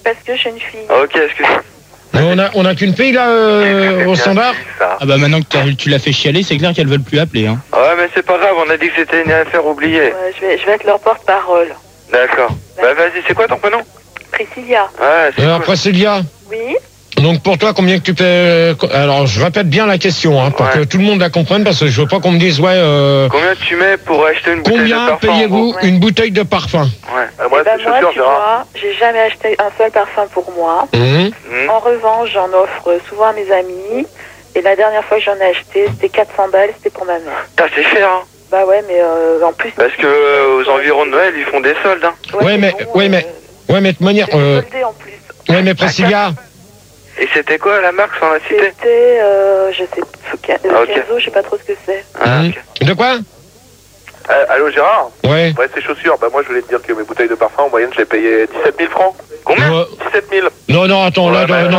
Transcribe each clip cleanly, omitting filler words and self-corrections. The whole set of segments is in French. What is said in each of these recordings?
parce que je suis une fille. Ok, excuse-moi. On a qu'une fille là au standard. Ah bah maintenant que tu l'as fait chialer, c'est clair qu'elles veulent plus appeler. Hein. Ouais, mais c'est pas grave, on a dit que c'était une affaire oubliée. Ouais, je vais être leur porte-parole. D'accord. Bah vas-y, c'est quoi ton prénom? Priscilla. Ouais, c'est cool. Priscilla. Oui. Donc pour toi, combien que tu paies? Alors je répète bien la question, hein, pour que tout le monde la comprenne, parce que je veux pas qu'on me dise Combien tu mets pour acheter une bouteille de combien parfum? payez-vous une bouteille de parfum? Ouais. Moi, tu vois, j'ai jamais acheté un seul parfum pour moi. En revanche, j'en offre souvent à mes amis. Et la dernière fois que j'en ai acheté, c'était 400 balles, c'était pour ma mère. C'est cher, hein. Bah ouais, mais en plus... Parce que aux environs de Noël, ils font des soldes, hein. Ouais, mais de toute manière... soldé en plus. Ouais, mais Priscilla... Et c'était quoi la marque sans la citer? C'était, je sais, Kenzo, je sais pas trop ce que c'est. De quoi? Allô Gérard? Ouais. Ouais, c'est chaussures. Bah moi je voulais te dire que mes bouteilles de parfum en moyenne je les payais 17 000 francs. Combien? 17 000. Non, attends, là, non,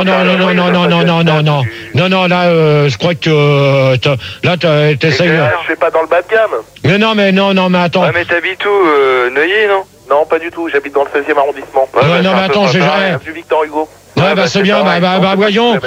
là, je crois que là, t'essayes... Je vais pas dans le bas de gamme. Mais non, mais attends. Ouais, mais t'habites où? Neuilly, non? Non, pas du tout, j'habite dans le 16e arrondissement. Non, mais attends, j'ai jamais... Du Victor Hugo. Ouais, c'est bien, voyons,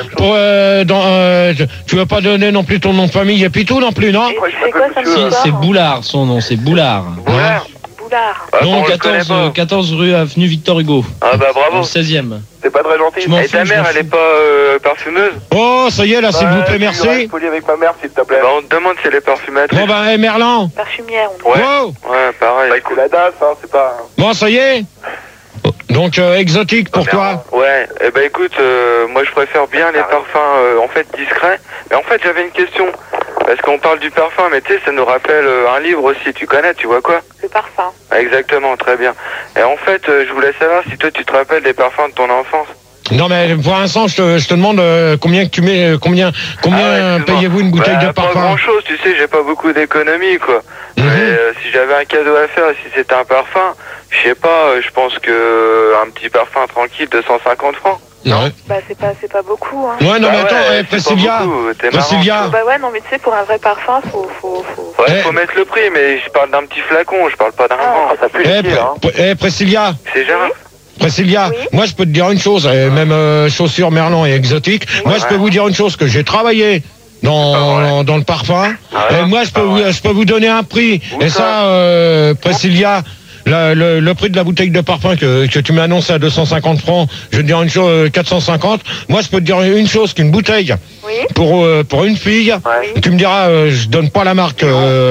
tu veux pas donner non plus ton nom de famille et puis tout non plus, non? C'est quoi ça? C'est Boulard, son nom, c'est Boulard. Boulard? Non, 14 rue Avenue Victor Hugo. Ah bah bravo. Dans le 16e. C'est pas très gentil. Et ta mère, elle est pas parfumeuse? Oh, ça y est, là, s'il vous plaît, merci. Je poli avec ma mère, s'il te plaît. Bah on te demande si elle est parfumatrice. Bon, bah, Merlan. Parfumière, on dit. Ouais, pareil. C'est la DAS, hein, c'est pas... Bon, ça y est. Donc, exotique pour toi. Ouais, et bah écoute, moi je préfère bien les parfums, en fait, discrets. Mais en fait, j'avais une question. Parce qu'on parle du parfum, mais tu sais, ça nous rappelle un livre aussi. Tu connais, tu vois quoi? Le parfum. Exactement, très bien. Et en fait, je voulais savoir si toi, tu te rappelles des parfums de ton enfance. Non, mais pour l'instant, je te demande combien que tu mets, combien payez-vous une bouteille de parfum? Pas grand-chose, tu sais, j'ai pas beaucoup d'économie, quoi. Mais si j'avais un cadeau à faire, si c'était un parfum, je sais pas, je pense que un petit parfum tranquille de 150 francs. Non. Bah c'est pas beaucoup, hein. Ouais, non, mais attends, Priscilla. Bah ouais, non, mais tu sais, pour un vrai parfum, faut... Ouais, faut mettre le prix, mais je parle d'un petit flacon, je parle pas d'un grand. Ça pue les pieds, hein. Priscilla. C'est Gérard. Priscilla, moi je peux te dire une chose, même chaussures Merlan et exotique, moi je peux vous dire une chose, que j'ai travaillé dans le parfum, et moi je peux vous donner un prix, et ça, Priscilla, le prix de la bouteille de parfum que tu m'as annoncé à 250 francs, je vais te dire une chose, 450, moi je peux te dire une chose, qu'une bouteille, pour une fille, tu me diras, je donne pas la marque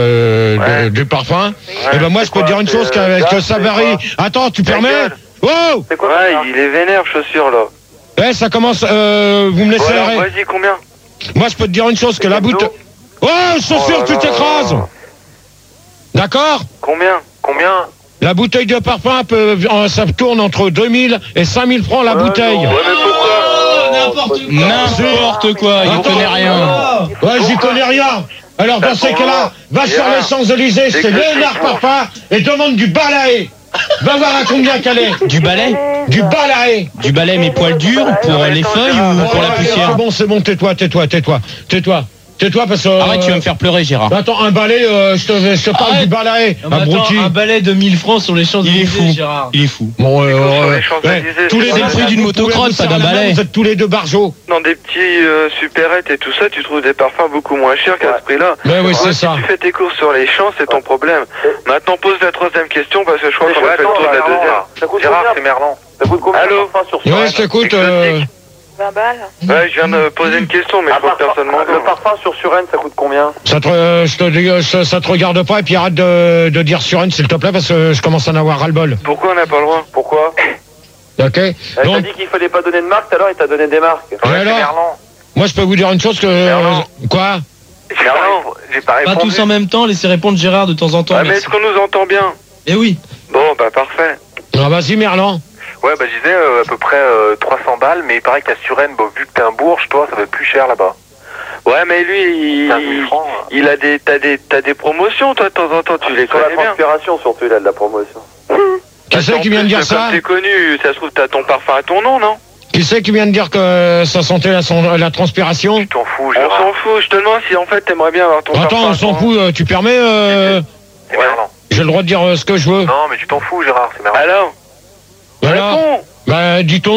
du parfum, et ben moi je peux te dire une chose, que ça varie, attends, tu permets? Oh! C'est quoi? Ouais, il est vénère, chaussures, là. Ouais, ça commence, vous me laissez arrêter. Vas-y, combien? Moi, je peux te dire une chose, que la bouteille... Oh, chaussures, tu t'écrases! D'accord? Combien? La bouteille de parfum, ça tourne entre 2000 et 5000 francs la bouteille. Ouais, mais pourquoi? N'importe quoi, il connaît rien. Ouais, j'y connais rien. Alors, dans ces cas-là, va sur les Champs-Élysées, c'est Léonard Parfum, et demande du balai. Va voir à combien qu'elle est. Du balai? Du balai. Du balai mais poils durs pour les feuilles ou pour la poussière? C'est bon, tais-toi. Tais-toi parce que... Arrête, tu vas me faire pleurer, Gérard. Attends, un balai, je te parle du balai. Un balai de 1000 francs sur les Champs-Élysées, Gérard. Il est fou. Bon, tous les prix d'une motocrotte, pas d'un balai. Vous êtes tous les deux barjots. Dans des petits supérettes et tout ça, tu trouves des parfums beaucoup moins chers qu'à ce prix-là. Mais oui, c'est ça. Si tu fais tes courses sur les champs, c'est ton problème. Maintenant, pose la troisième question parce que je crois qu'on va faire le tour de la deuxième. Gérard, c'est Merlan. Ça coûte combien? Allô? Ouais, je t'écoute. 20 balles. Ouais, je viens de poser une question, mais je crois que personne m'entend. Le parfum sur Suresnes, ça coûte combien? Ça te regarde pas, et puis arrête de dire Suresnes, s'il te plaît, parce que je commence à en avoir ras-le-bol. Pourquoi on n'a pas le droit? Pourquoi? Ok. T'as dit qu'il fallait pas donner de marque, tout à l'heure, il t'a donné des marques. Ouais, alors, moi, je peux vous dire une chose que... Quoi? J'ai pas répondu. Pas tous en même temps, laissez répondre Gérard de temps en temps. Ah, mais est-ce qu'on nous entend bien? Eh oui. Bon, bah parfait. Ah, vas-y, Merlan. Ouais, bah je disais à peu près 300 balles, mais il paraît qu'à Suresnes, bon, vu que t'es un bourge, toi, ça va être plus cher là-bas. Ouais, mais lui, il a t'as des promotions, toi, de temps en temps, tu les connais bien. Sur la transpiration, surtout, il a de la promotion. Qui c'est qui vient de dire ça? Comme t'es connu, ça se trouve, t'as ton parfum à ton nom, non? Qui c'est qui vient de dire que ça sentait la transpiration? Tu t'en fous, Gérard. On s'en fout, je te demande si en fait t'aimerais bien avoir ton parfum. Attends, on s'en fout, tu permets j'ai le droit de dire ce que je veux. Non, mais tu t'en fous, Gérard, c'est merveilleux. Alors? Bah dis ton